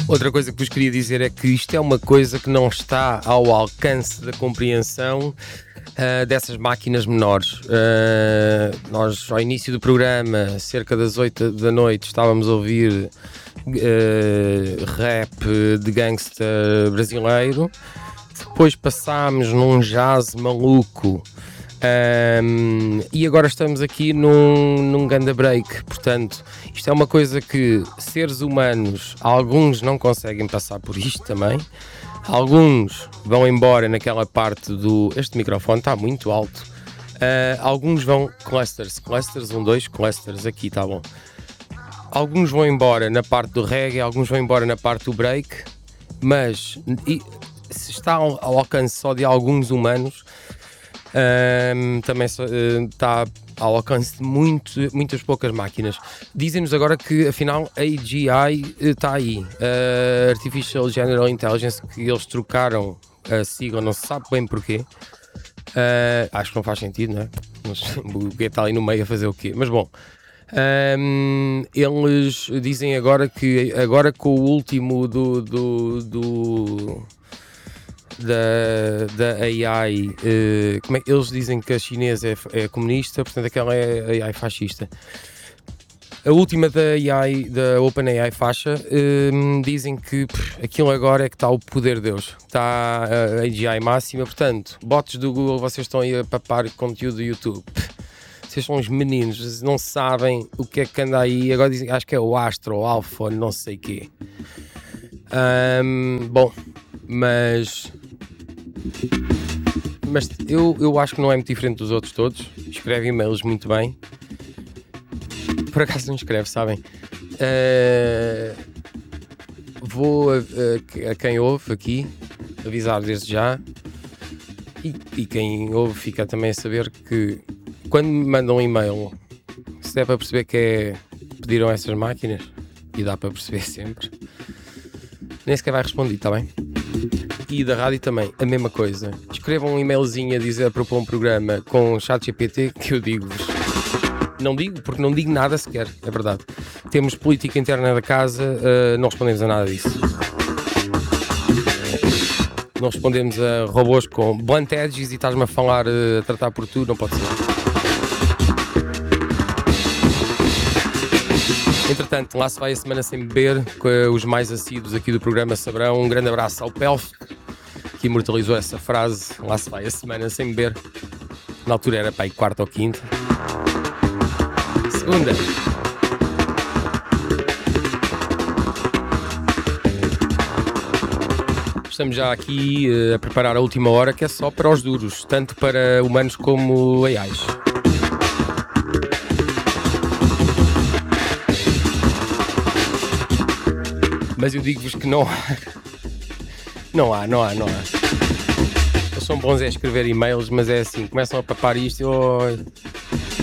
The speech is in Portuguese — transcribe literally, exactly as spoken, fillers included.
Outra coisa que vos queria dizer é que isto é uma coisa que não está ao alcance da compreensão uh, dessas máquinas menores. Uh, nós, ao início do programa, cerca das oito da noite, estávamos a ouvir uh, rap de gangsta brasileiro. Depois passámos num jazz maluco. Um, e agora estamos aqui num, num ganda break. Portanto, isto é uma coisa que seres humanos, alguns não conseguem passar por isto também, alguns vão embora naquela parte do... Este microfone está muito alto. Uh, alguns vão... Clusters, clusters, um, dois, clusters, aqui está bom. Alguns vão embora na parte do reggae, alguns vão embora na parte do break, mas e, se está ao, ao alcance só de alguns humanos, Um, também uh, está ao alcance de muito, muitas poucas máquinas. Dizem-nos agora que afinal a A G I está aí, uh, Artificial General Intelligence, que eles trocaram a sigla, não se sabe bem porquê. Uh, acho que não faz sentido, não é? Mas o que está ali no meio a fazer o quê? Mas bom, um, eles dizem agora que agora com o último do, do, do Da, da A I, uh, como é, eles dizem que a chinesa é, é comunista, portanto aquela é a AI fascista. A última da A I, da OpenAI faixa, uh, dizem que pff, aquilo agora é que está o poder de Deus, está a A G I máxima, portanto, bots do Google, vocês estão aí a papar conteúdo do YouTube. Pff, vocês são uns meninos, não sabem o que é que anda aí, agora dizem, acho que é o Astro, o Alpha, não sei o quê. Um, bom, mas... Mas eu, eu acho que não é muito diferente dos outros todos. Escreve e-mails muito bem. Por acaso não escreve, sabem? Uh, vou a, a, a quem ouve aqui avisar desde já. E, e quem ouve fica também a saber que quando me mandam um e-mail, se é para perceber que é pediram essas máquinas, e dá para perceber sempre, nem sequer vai responder, está bem? E da rádio também, a mesma coisa. Escrevam um e-mailzinho a dizer a propor um programa com chat G P T que eu digo-vos. Não digo, porque não digo nada sequer, é verdade. Temos política interna da casa, uh, não respondemos a nada disso. Não respondemos a robôs com blunt edges e estás-me a falar, uh, a tratar por tu, não pode ser. Entretanto, lá se vai a semana sem beber, os mais assíduos aqui do programa saberão. Um grande abraço ao Pelf, que imortalizou essa frase, lá se vai a semana sem beber. Na altura era para aí quarta ou quinta. Segunda. Estamos já aqui uh, a preparar a última hora, que é só para os duros, tanto para humanos como A Is. Mas eu digo-vos que não há, não há, não há, não há. Eles são bons a escrever e-mails, mas é assim, começam a papar isto e oh,